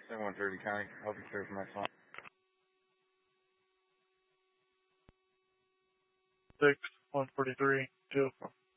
130 County, help you care for my son. 6, 143, 204.